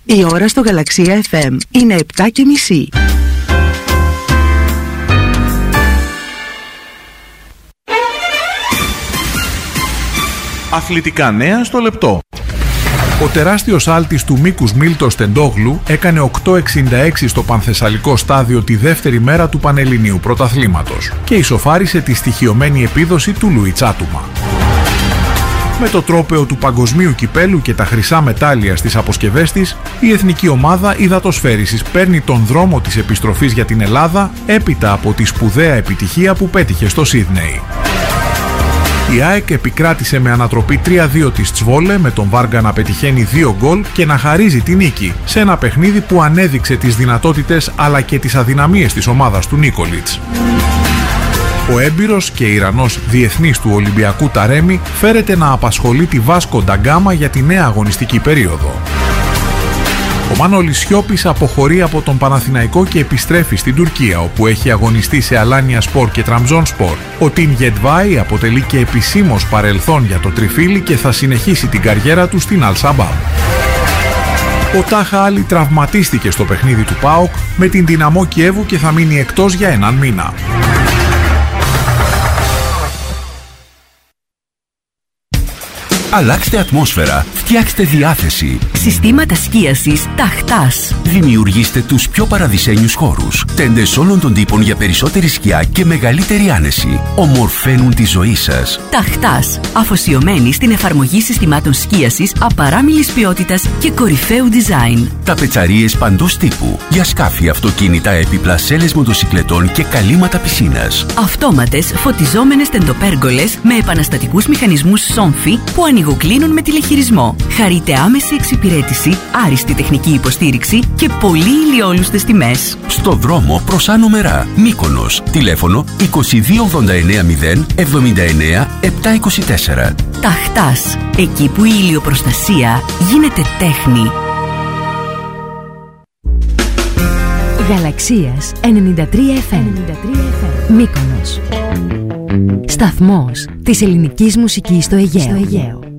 Η ώρα στο Γαλαξία FM είναι 7:30. Αθλητικά νέα στο λεπτό. Ο τεράστιος άλτης του μήκους Μίλτος Τεντόγλου έκανε 8,66 στο πανθεσσαλικό στάδιο τη δεύτερη μέρα του Πανελληνίου Πρωταθλήματος και ισοφάρισε τη στοιχειωμένη επίδοση του Λουί Τσάτουμα. Με το τρόπαιο του παγκοσμίου κυπέλου και τα χρυσά μετάλλια στις αποσκευές της, η εθνική ομάδα υδατοσφαίρισης παίρνει τον δρόμο της επιστροφής για την Ελλάδα έπειτα από τη σπουδαία επιτυχία που πέτυχε στο Σίδνεϊ. Η ΑΕΚ επικράτησε με ανατροπή 3-2 της Τσβόλε, με τον Βάργα να πετυχαίνει 2 γκολ και να χαρίζει τη νίκη σε ένα παιχνίδι που ανέδειξε τις δυνατότητες αλλά και τις αδυναμίες της ομάδας του Νίκολιτς. Ο έμπειρος και Ιρανός διεθνής του Ολυμπιακού Ταρέμι φέρεται να απασχολεί τη Βάσκο Νταγκάμα για τη νέα αγωνιστική περίοδο. Ο Μάνολης Σιώπης αποχωρεί από τον Παναθηναϊκό και επιστρέφει στην Τουρκία, όπου έχει αγωνιστεί σε Αλάνια Σπορ και Τραμζόν Σπορ. Ο Τιν Γετβάη αποτελεί και επισήμως παρελθόν για το τριφύλι και θα συνεχίσει την καριέρα του στην Αλ Σαμπάμπ. Ο Τάχα Άλι τραυματίστηκε στο παιχνίδι του ΠΑΟΚ με την Δυναμό Κιέβου και θα μείνει εκτός για 1 μήνα. Αλλάξτε ατμόσφαιρα, φτιάξτε διάθεση. Συστήματα σκίασης Ταχτάς. Δημιουργήστε τους πιο παραδεισένιους χώρους. Τέντες όλων των τύπων για περισσότερη σκιά και μεγαλύτερη άνεση. Ομορφαίνουν τη ζωή σας. Ταχτάς. Αφοσιωμένη στην εφαρμογή συστημάτων σκίασης απαράμιλης ποιότητας και κορυφαίου design. Ταπετσαρίες παντός τύπου. Για σκάφη, αυτοκίνητα, έπιπλα, σέλες μοτοσικλετών και καλύματα πισίνας. Αυτόματες φωτιζόμενες τεντοπέργολες με επαναστατικούς μηχανισμούς Σόμφι που ανοιγοκλίνουν με τηλεχειρισμό. Χαρείτε άμεση εξυπηρέτηση, άριστη τεχνική υποστήριξη και πολύ ηλιόλουστες τιμές. Στο δρόμο προς Άνω Μερά, Μύκονος. Τηλέφωνο 2289 079 724. Ταχτάς. Εκεί που η ηλιοπροστασία γίνεται τέχνη. Γαλαξίας 93 FM. Μύκονος. Σταθμός της ελληνικής μουσικής στο Αιγαίο.